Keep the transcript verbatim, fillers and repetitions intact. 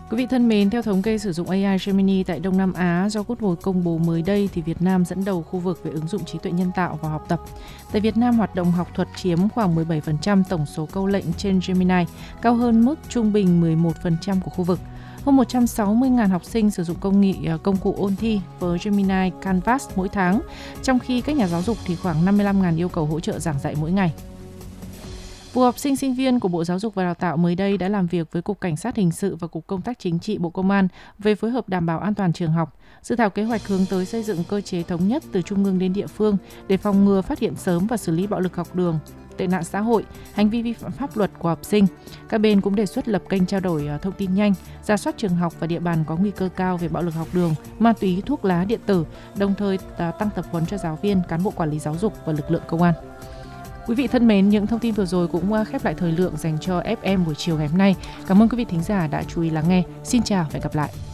Quý vị thân mến, theo thống kê sử dụng a i Gemini tại Đông Nam Á do Google công bố mới đây thì Việt Nam dẫn đầu khu vực về ứng dụng trí tuệ nhân tạo vào học tập. Tại Việt Nam, hoạt động học thuật chiếm khoảng mười bảy phần trăm tổng số câu lệnh trên Gemini, cao hơn mức trung bình mười một phần trăm của khu vực. Hơn một trăm sáu mươi nghìn học sinh sử dụng công nghệ công cụ ôn thi với Gemini Canvas mỗi tháng, trong khi các nhà giáo dục thì khoảng năm mươi lăm nghìn yêu cầu hỗ trợ giảng dạy mỗi ngày. Vụ học sinh sinh viên của Bộ Giáo dục và Đào tạo mới đây đã làm việc với Cục Cảnh sát Hình sự và Cục Công tác Chính trị Bộ Công an về phối hợp đảm bảo an toàn trường học. Dự thảo kế hoạch hướng tới xây dựng cơ chế thống nhất từ trung ương đến địa phương để phòng ngừa, phát hiện sớm và xử lý bạo lực học đường, tệ nạn xã hội, hành vi vi phạm pháp luật của học sinh. Các bên cũng đề xuất lập kênh trao đổi thông tin nhanh, rà soát trường học và địa bàn có nguy cơ cao về bạo lực học đường, ma túy, thuốc lá điện tử, đồng thời tăng tập huấn cho giáo viên, cán bộ quản lý giáo dục và lực lượng công an. Quý vị thân mến, những thông tin vừa rồi cũng khép lại thời lượng dành cho ép em buổi chiều ngày hôm nay. Cảm ơn quý vị thính giả đã chú ý lắng nghe. Xin chào và hẹn gặp lại.